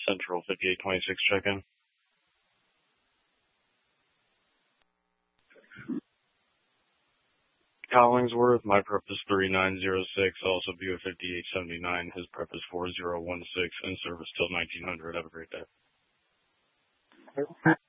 Central 5826 check-in. Collingsworth, my prep is 3906, also view 5879, his prep is 4016, in service till 1900. Have a great day.